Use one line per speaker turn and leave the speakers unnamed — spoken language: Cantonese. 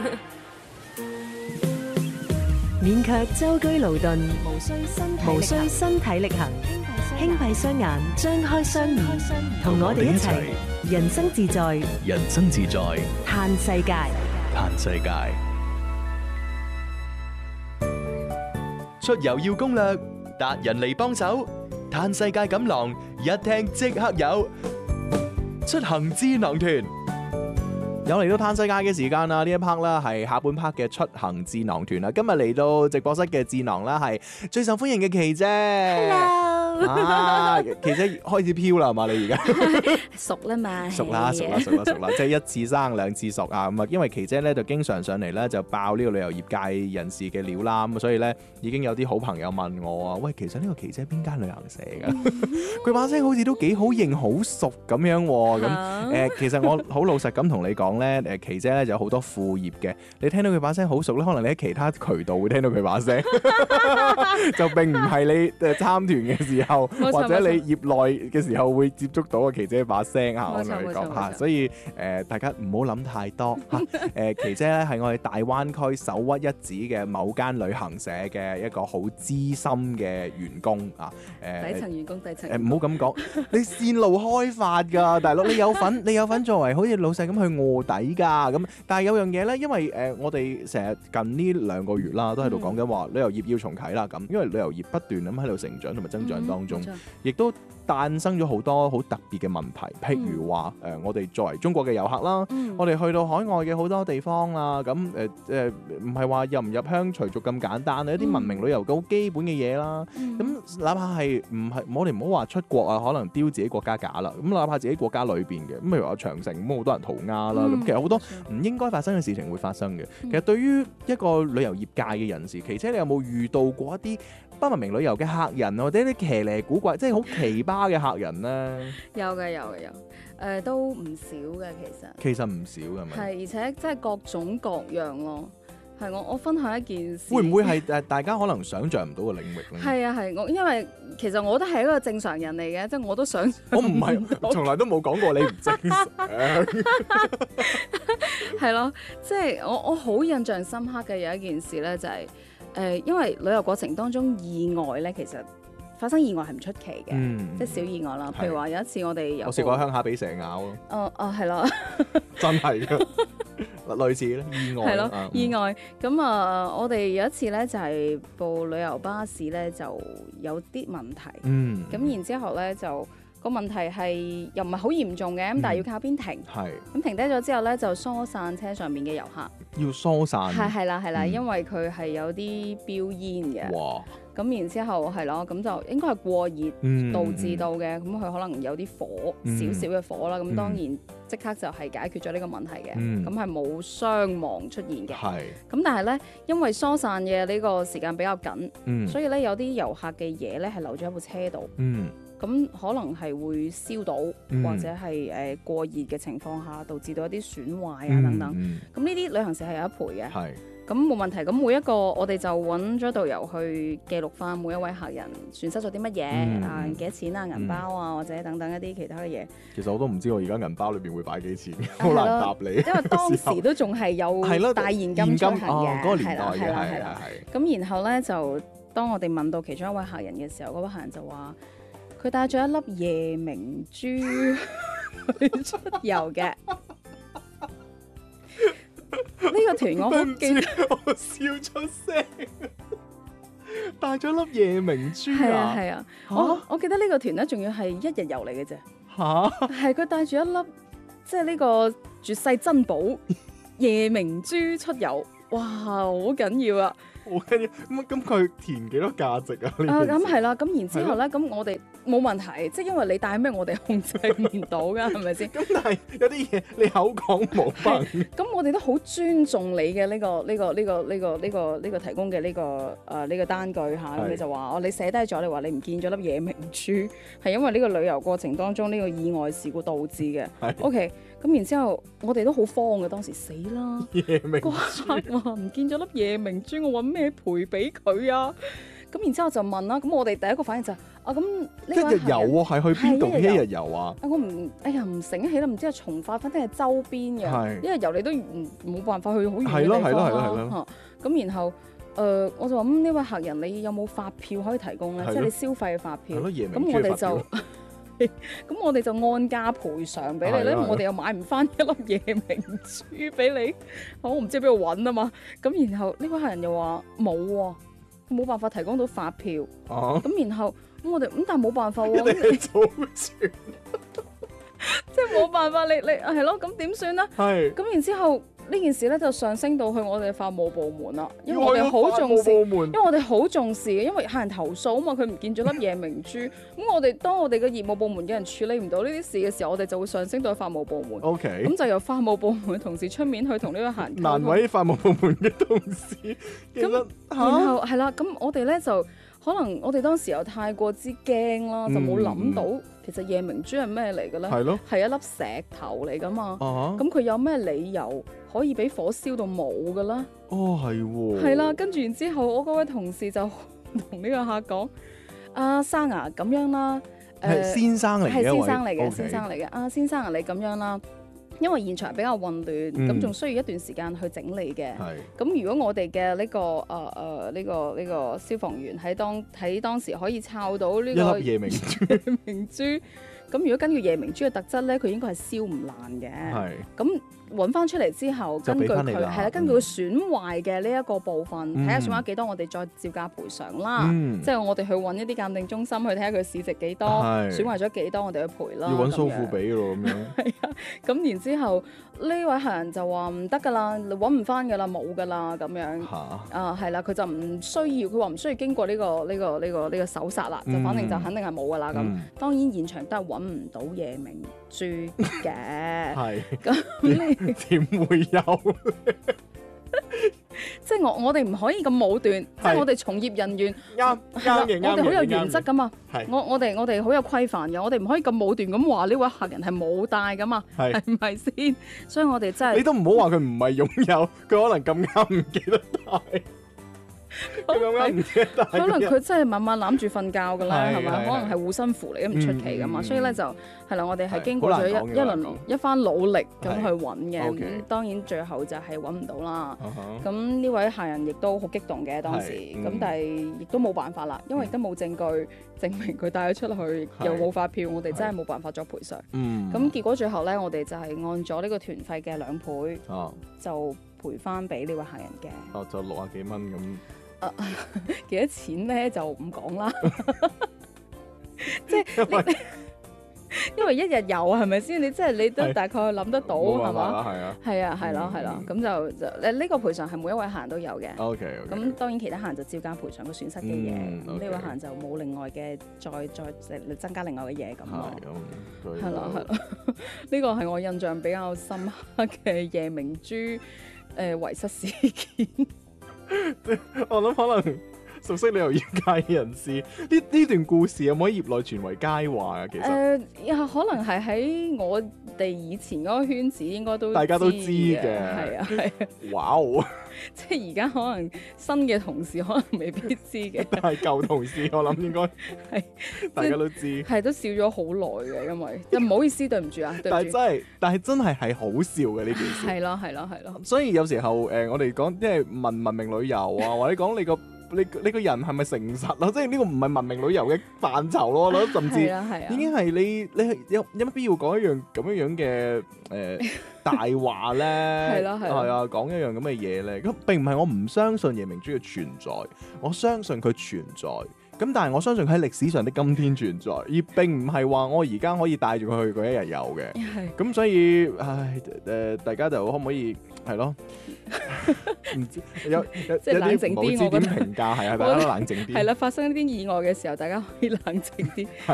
勉強舟車勞頓，無需身體力行，輕閉雙眼，張開雙耳，同我哋一齊人生自在，
人生自在，
嘆世界。
嘆世界。出遊要攻略，達人嚟幫手，嘆世界錦囊一聽即刻有，出行智囊團。
有嚟到嘆世界嘅時間啦！呢一 part 啦係下半 part 嘅出行智囊團啦。今日嚟到直播室嘅智囊啦係最受歡迎嘅琪姐。
Hello，
琪姐開始飄啦係嘛？你而家
熟啦嘛？
熟啦，即係一次生兩次熟啊！咁啊，因為琪姐咧就經常上嚟咧就爆呢個旅遊業界人士嘅料啦，咁所以咧已經有啲好朋友問我啊，喂，其實呢個琪姐邊間旅行社㗎？佢把聲好似都幾好認好熟咁樣喎。咁其實我好老實咁同你講。琪姐咧就有好多副業嘅，你聽到佢把聲好熟咧，可能你喺其他渠道會聽到佢把聲，就並唔係你參團嘅時候，或者你業內嘅時候會接觸到嘅琪姐把聲啊，我同你講嚇，所以大家唔好諗太多嚇。琪姐咧係我哋大灣區首屈一指嘅某間旅行社嘅一個好資深嘅員工啊，
底層員工，
唔好咁講，你線路開發㗎，大佬，你有份作為好似老細咁去臥底㗎咁，但係有樣嘢咧，因為我哋成日近呢2個月啦，都喺度講緊話旅遊業要重啟啦咁，因為旅遊業不斷咁喺度成長同埋增長當中，亦都誕生咗好多好特別嘅問題，譬如話我哋作為中國嘅遊客啦，我哋去到海外嘅好多地方啦，咁唔係話入唔入鄉隨俗咁簡單，一啲文明旅遊嘅好基本嘅嘢啦，咁哪怕係我哋唔好話出國啊，可能丟自己國家架啦，咁哪怕自己國家裏邊嘅，咁譬如話長城咁好多人塗鴉啦，咁其實好多唔應該發生嘅事情會發生嘅。其實對於一個旅遊業界嘅人士，琪姐你有冇遇到過一啲不文明旅遊嘅客人，或者啲騎呢古怪，即係好奇葩嘅客人咧？
有嘅，都唔少嘅
其實唔少嘅，係咪？
係，而且即係各種各樣咯。係我分享一件事，
會唔會係大家可能想像唔到嘅領域咧？
係啊，我因為其實我都係一個正常人嚟嘅，即係我都想像唔到。
我唔係，從來都冇講過你唔正常。
係咯，即係我好印象深刻嘅有一件事咧，就係因為旅遊過程當中意外咧，其實發生意外係唔出奇嘅，即係小意外啦。譬如話有一次我哋
我試過鄉下俾蛇咬咯。
係咯，
真係嘅。類似咧意外，
係咯，意外咁啊！我哋有一次咧，就係部旅遊巴士咧就有啲問題，咁然之後咧就個問題係又唔係好嚴重嘅，咁但係要靠邊停，咁停低咗之後咧就疏散車上面嘅遊客，
要疏散，
係啦，因為佢係有啲飆煙嘅。哇！咁然之後係咯，咁就應該係過熱導致到嘅，咁佢可能有啲火，少少嘅火啦，咁當然即刻就係解決咗呢個問題嘅，咁係冇傷亡出現嘅。咁但係咧，因為疏散嘅呢個時間比較緊，所以咧有啲遊客嘅嘢咧係留咗喺部車度，咁可能係會燒到，或者係過熱嘅情況下導致到一啲損壞啊等等。咁呢啲旅行社係有得賠嘅。咁冇問題，咁每一個我哋就揾咗導遊去記錄翻每一位客人損失咗啲乜嘢啊，幾多錢啊，銀包啊，或者等等一啲其他嘅嘢。
其實我都唔知我而家銀包裏邊會擺幾錢，好難答你。
因為當時都仲係有大現金出行嘅，
嗰個年代嘅係。
咁然後咧就當我哋問到其中一位客人嘅時候，嗰位客人就話佢帶咗一粒夜明珠去出遊嘅。呢個團我好記得，
我笑出聲，帶咗粒夜明珠啊！
係啊，我記得呢個團咧，仲要係1日遊嚟嘅啫。係佢帶住一粒即係呢個絕世珍寶夜明珠出遊，哇，好緊要啊！
好緊要咁佢填幾多價值啊？
咁係啦，咁然之後咧，咁我哋冇問題，即係因為你帶咩，我哋控制唔到噶，係咪先？
咁但係有啲嘢你口講冇份。
咁我哋都好尊重你嘅呢個提供嘅呢個單據嚇，咁你就話你寫低咗，你話你唔見咗粒夜明珠，係因為呢個旅遊過程當中呢個意外事故導致嘅。OK。咁然之後，我哋都好慌嘅，當時死啦！
夜明珠，
哇！唔見咗粒夜明珠，我揾咩賠俾佢啊？ 咁然之後就問啦，咁我哋第一個反應就係咁呢
一日遊喎，係去邊度
係
一日遊啊？
我唔醒起啦，唔知係從化，反正係周邊嘅。
係
一日遊你都冇辦法去好遠嘅
係咯
地方啦。
係咯
咁然後我就話呢位客人你有冇發票可以提供咧？即係你消費嘅發票。
係咯，夜明
咁
珠嘅發票
咁我哋就按價賠償俾你咧，我哋又買唔翻一粒夜明珠俾你，我唔知喺邊度揾啊嘛。咁然後呢位客人又話冇喎，冇辦法提供到發票。咁然後我哋但係冇辦法喎，
一定係祖傳，
即係冇辦法，你係咯，咁點算咧？
係
咁然之後呢件事咧就上升到去我哋法務部門啦，因為我哋好重視，因為我哋好重視嘅，因為客人投訴啊嘛，佢唔見咗粒夜明珠，咁當我哋嘅業務部門嘅人處理唔到呢啲事嘅時候，我哋就會上升到去法務部門。
OK，
咁就由法務部門嘅同事出面去同呢個客人溝通。
難為法務部門嘅同事。
咁然後係啦，咁我哋咧就可能我哋當時又太過之驚啦，就冇諗到其實夜明珠係咩嚟嘅咧？
係咯，
係一粒石頭嚟噶嘛。
咁
佢有咩理由可以俾火燒到冇嘅啦？
係喎。
係啦，跟住然之後，我嗰位同事就同呢個客講：阿生啊，咁樣啦，
係先生嚟嘅，
係先生嚟嘅，
OK
先生嚟嘅。阿先生啊，你咁樣啦。因為現場比較混亂，咁仲需要一段時間去整理嘅。咁如果我哋嘅呢個消防員喺當時可以抄到呢個
一粒夜明珠，
咁如果根據夜明珠嘅特質咧，佢應該係燒唔爛嘅。咁揾翻出嚟之後，根據佢損壞嘅呢一個部分，睇下損壞幾多，我哋再照價賠償啦。即係我哋去揾一啲鑑定中心去睇下佢市值幾多，損壞咗幾多，我哋去賠啦。
要揾蘇富比咯咁樣。
係啊，咁然之後呢位客人就話唔得㗎啦，揾唔翻㗎啦，冇㗎啦咁樣。係啦，佢就唔需要，佢話唔需要經過呢個搜殺啦，就反正就肯定係冇㗎啦。咁當然現場都係揾唔到夜明珠嘅。
係。
咁
點會有？
即係我哋唔可以咁武斷，即係我哋從業人員
啱嘅，
我哋好有原則噶嘛。我哋好有規範嘅，我哋唔可以咁武斷咁話呢位客人係冇帶噶嘛，係咪先？所以我哋真係
你都唔好話佢唔係擁有，佢可能咁啱唔記得帶。可
能佢真係晚晚攬住瞓覺㗎啦，係咪？可能係護身符嚟，都唔出奇㗎嘛。所以咧就係啦，我哋係經過咗一番努力咁去揾嘅。咁當然最後就係揾唔到啦。咁呢位客人亦都好激動嘅當時，咁但係亦都冇辦法啦，因為亦都冇證據證明佢帶咗出去，又冇發票，我哋真係冇辦法作賠償。咁結果最後咧，我哋就係按咗呢個團費嘅2倍，就賠翻俾呢位客人嘅。
就60幾蚊咁。
幾多錢咧就唔講啦，即係因為一日遊係咪先？你都大概諗得到係嘛？係啊，係啦，咁就呢個賠償係每一位客人都有嘅。
OK。咁
當然其他客人就照價賠償個損失嘅嘢，呢位客人就冇另外嘅再增加另外嘅嘢咁咯。係啦，呢個係我印象比較深刻嘅夜明珠遺失事件。
我諗可能熟悉旅遊業界嘅人士，呢段故事有冇喺業內傳為佳話啊？其實
可能係喺我哋以前嗰個圈子應該都
大家都知嘅，
係啊。
哇哦！
即係而家可能新嘅同事可能未必知嘅，
但係舊同事我諗應該係大家都知，
係都笑咗好耐嘅，因為唔好意思，對唔住啊。
但係真係好笑嘅呢件事。
係咯。
所以有時候我哋講即係文明旅遊啊，或者講你個人係咪誠實咯？即係呢個唔係文明旅遊嘅範疇咯，我覺得甚至已經係你有乜必要講一樣咁樣嘅大話咧？係啊，講一樣咁嘅嘢咧。咁並唔係我唔相信夜明珠嘅存在，我相信佢存在。咁但係我相信佢喺歷史上的今天存在，而並唔係話我而家可以帶住佢去嗰一日遊嘅。咁所以大家就可唔可以係咯？唔知有啲
冷靜啲，
冇知點評價係啊，大家都冷靜啲。
係啦，發生呢啲意外嘅時候，大家可以冷靜啲。